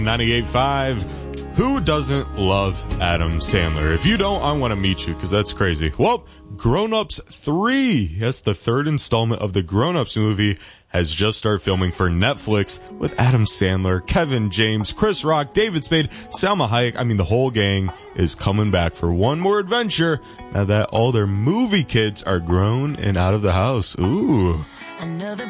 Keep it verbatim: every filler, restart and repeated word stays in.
ninety-eight point five. Who doesn't love Adam Sandler? If you don't, I want to meet you because that's crazy. Well, Grown Ups three. Yes, the third installment of the Grown Ups movie has just started filming for Netflix with Adam Sandler, Kevin James, Chris Rock, David Spade, Salma Hayek. I mean, the whole gang is coming back for one more adventure now that all their movie kids are grown and out of the house. Ooh. Another